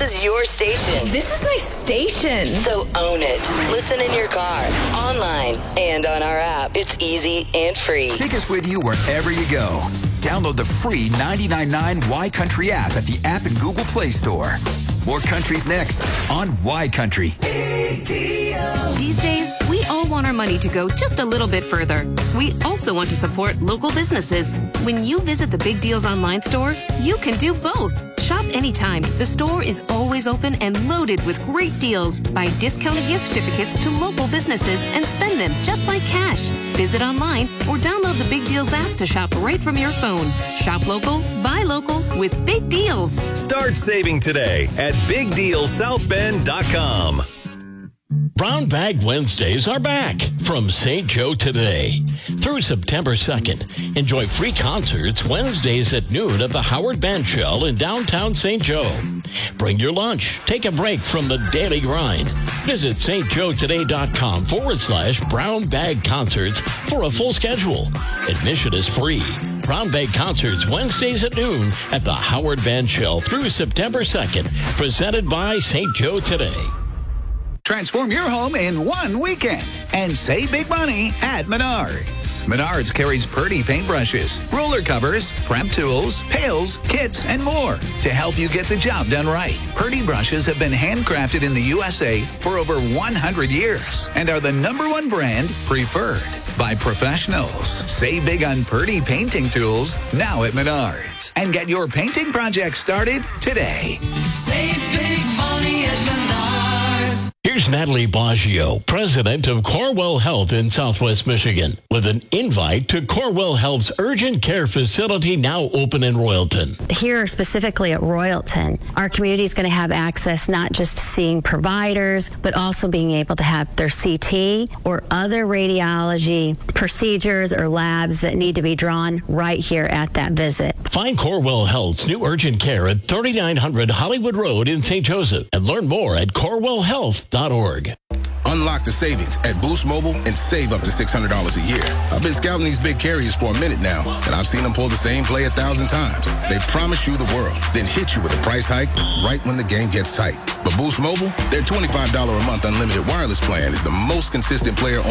is your station. This is my station. So own it. Listen in your car, online, and on our app. It's easy and free. Take us with you wherever you go. Download the free 99.9 Y Country app at the app and Google Play Store. More countries next on Y Country. These days, we all want our money to go just a little bit further. We also want to support local businesses. When you visit the Big Deals online store, you can do both. Shop anytime. The store is always open and loaded with great deals. Buy discounted gift certificates to local businesses and spend them just like cash. Visit online or download the Big Deals app to shop right from your phone. Shop local, buy local with Big Deals. Start saving today at BigDealSouthBend.com. Brown Bag Wednesdays are back from St. Joe today. Through September 2nd, enjoy free concerts Wednesdays at noon at the Howard Band Shell in downtown St. Joe. Bring your lunch. Take a break from the daily grind. Visit stjoetoday.com/Brown Bag Concerts for a full schedule. Admission is free. Brown Bag Concerts Wednesdays at noon at the Howard Band Shell through September 2nd. Presented by St. Joe Today. Transform your home in one weekend and save big money at Menards. Menards carries Purdy paintbrushes, roller covers, prep tools, pails, kits, and more to help you get the job done right. Purdy brushes have been handcrafted in the USA for over 100 years and are the #1 brand preferred by professionals. Save big on Purdy painting tools now at Menards and get your painting project started today. Save big money at Menards. Here's Natalie Baggio, president of Corewell Health in Southwest Michigan, with an invite to Corewell Health's urgent care facility now open in Royalton. Here specifically at Royalton, our community is going to have access not just to seeing providers, but also being able to have their CT or other radiology procedures or labs that need to be drawn right here at that visit. Find Corewell Health's new urgent care at 3900 Hollywood Road in St. Joseph and learn more at corewellhealth.org. Unlock the savings at Boost Mobile and save up to $600 a year. I've been scouting these big carriers for a minute now, and I've seen them pull the same play 1,000 times. They promise you the world, then hit you with a price hike right when the game gets tight. But Boost Mobile, their $25 a month unlimited wireless plan is the most consistent player